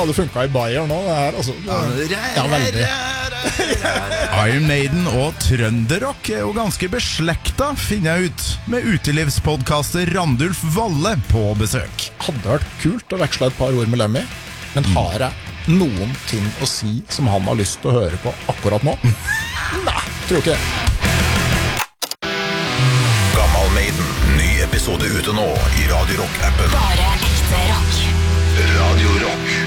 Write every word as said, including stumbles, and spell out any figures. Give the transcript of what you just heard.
hadde funket i Bayern nå, det her, altså. Ja, veldig. Iron Maiden og trønderrock er jo ganske beslekta, finner jeg ut, med utelivspodcaster Randulf Valle på besøk. Hadde vært kult å veksle et par ord med Lemmy, men har jeg noen ting å si som han har lyst til å høre på akkurat nå? Nei, tror ikke det. Gammal Maiden, ny episode ute nå i Radio Rock-appen. Bare ekte rock. Radio Rock.